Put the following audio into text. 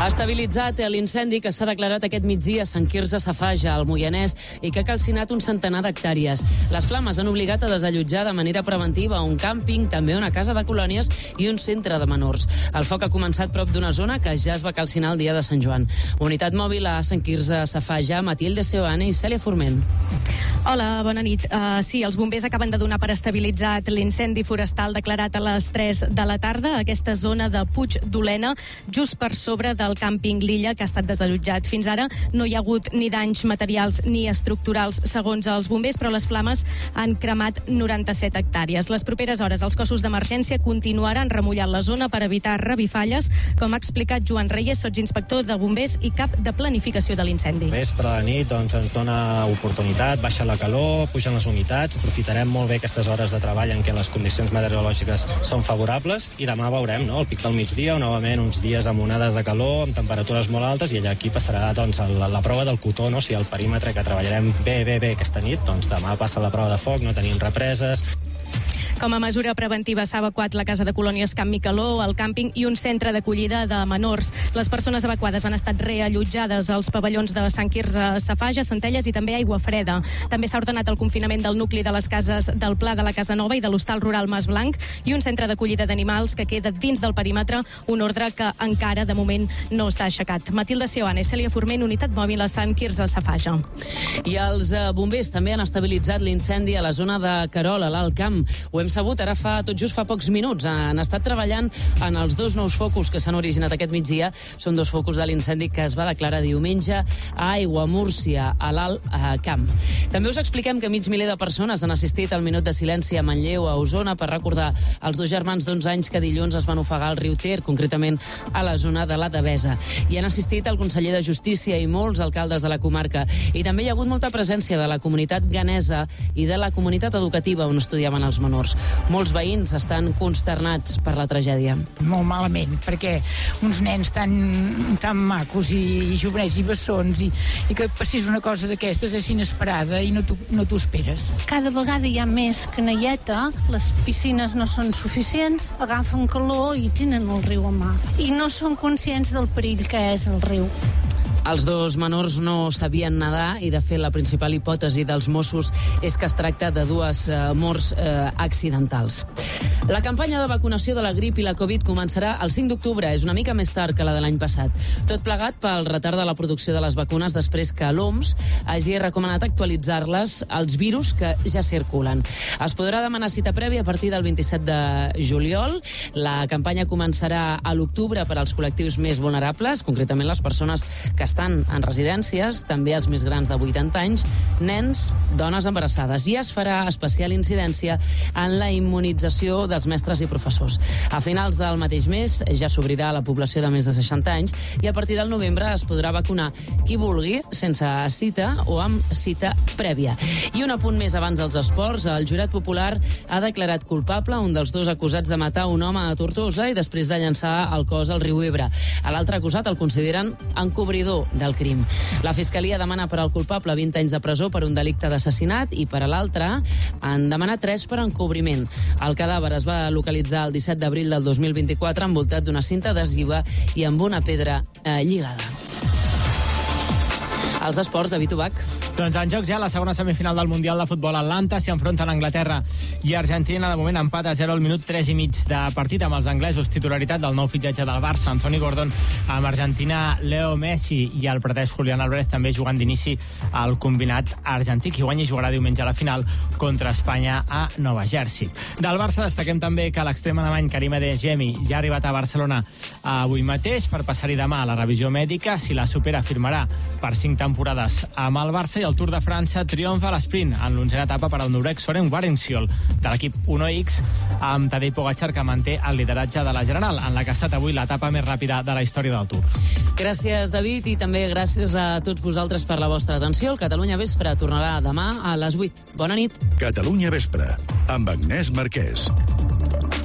Ha estabilitzat l'incendi que s'ha declarat aquest migdia a Sant Quirze Safaja, al Moianès, i que ha calcinat un centenar d'hectàrees. Les flames han obligat a desallotjar de manera preventiva un càmping, també una casa de colònies i un centre de menors. El foc ha començat prop d'una zona que ja es va calcinar el dia de Sant Joan. Unitat mòbil a Sant Quirze Safaja, Matilde Seoane i Cèlia Forment. Hola, bona nit. Sí, els bombers acaben de donar per estabilitzat l'incendi forestal declarat a les 3 de la tarda a aquesta zona de Puig d'Olena, just per sobre del càmping L'Illa, que ha estat desallotjat. Fins ara no hi ha hagut ni danys materials ni estructurals, segons els bombers, però les flames han cremat 97 hectàrees. Les properes hores els cossos d'emergència continuaran remullant la zona per evitar revifalles, com ha explicat Joan Reyes, sotsinspector de bombers i cap de planificació de l'incendi. Vespre a la nit ens dona oportunitat, baixa la calor, pugen les humitats, aprofitarem molt bé aquestes hores de treball en què les condicions meteorològiques són favorables i demà veurem, no?, el pic del migdia, novament uns dies amb onades de calor, amb temperatures molt altes, i allà aquí passarà doncs, la prova del cotó, no? Si el perímetre que treballarem bé aquesta nit, doncs demà passa la prova de foc, no tenim represes. Com a mesura preventiva s'ha evacuat la casa de colònies Camp Micaló, el càmping i un centre d'acollida de menors. Les persones evacuades han estat reallotjades als pavellons de Sant Quirze Safaja, Centelles i també Aigua Freda. També s'ha ordenat el confinament del nucli de les cases del Pla de la Casa Nova i de l'Hostal Rural Mas Blanc i un centre d'acollida d'animals que queda dins del perímetre, un ordre que encara de moment no s'ha aixecat. Matilde Seoane, Cèlia Forment, Unitat mòbil a Sant Quirze Safaja. I els bombers també han estabilitzat l'incendi a la zona de Querol, a l'Alt Camp. Ho hem sabut ara tot just fa pocs minuts. Han estat treballant en els dos nous focus que s'han originat aquest migdia. Són dos focus de l'incendi que es va declarar diumenge a Aiguamúrcia, a l'Alt Camp. També us expliquem que mig miler de persones han assistit al minut de silenci a Manlleu, a Osona, per recordar els dos germans d'11 anys que dilluns es van ofegar al riu Ter, concretament a la zona de la Devesa. Hi han assistit el conseller de Justícia i molts alcaldes de la comarca. I també hi ha hagut molta presència de la comunitat ghanesa i de la comunitat educativa on estudiaven els menors. Molts veïns estan consternats per la tragèdia. Molt malament, perquè uns nens tan macos i jovenets i bessons i que passés una cosa d'aquestes és inesperada i no t'ho esperes. Cada vegada hi ha més canalleta, les piscines no són suficients, agafen calor i tenen el riu a mà. I no són conscients del perill que és el riu. Els dos menors no sabien nedar i, de fet, la principal hipòtesi dels Mossos és que es tracta de dues morts accidentals. La campanya de vacunació de la grip i la Covid començarà el 5 d'octubre. És una mica més tard que la de l'any passat. Tot plegat pel retard de la producció de les vacunes després que l'OMS hagi recomanat actualitzar-les als virus que ja circulen. Es podrà demanar cita prèvia a partir del 27 de juliol. La campanya començarà a l'octubre per als col·lectius més vulnerables, concretament les persones que estan en residències, també els més grans de 80 anys, nens, dones embarassades. I es farà especial incidència en la immunització dels mestres i professors. A finals del mateix mes ja s'obrirà a la població de més de 60 anys i a partir del novembre es podrà vacunar qui vulgui, sense cita o amb cita prèvia. I un apunt més abans dels esports, el jurat popular ha declarat culpable un dels dos acusats de matar un home a Tortosa i després de llançar el cos al riu Ebre. A l'altre acusat el consideren encobridor del crim. La Fiscalia demana per al culpable 20 anys de presó per un delicte d'assassinat i per a l'altre han demanat 3 per encobriment. El cadàver es va localitzar el 17 d'abril del 2024 envoltat d'una cinta adhesiva i amb una pedra lligada. Els esports, David Ubach. Doncs en jocs ja la segona semifinal del Mundial de Futbol. Atlanta s'hi enfronten Anglaterra i Argentina. De moment empat a 0 al minut 3 i mig de partit amb els anglesos. Titularitat del nou fitxatge del Barça, Anthony Gordon, amb Argentina, Leo Messi i el pretès Julián Álvarez també jugant d'inici al combinat argentí. Qui guanyi jugarà diumenge a la final contra Espanya a Nova Jersey. Del Barça destaquem també que l'extrem alemany Karim Adeyemi ja ha arribat a Barcelona avui mateix per passar-hi demà a la revisió mèdica. Si la supera, firmarà per 5 temporades amb el Barça. I el Tour de França triomfa a l'esprint en l'11a etapa per al noruec Søren Warenskjold de l'equip Uno X, amb Tadej Pogačar, que manté el lideratge de la general, en la que ha estat avui l'etapa més ràpida de la història del Tour. Gràcies, David, i també gràcies a tots vosaltres per la vostra atenció. El Catalunya Vespre tornarà demà a les 8. Bona nit. Catalunya Vespre, amb Agnès Marquès.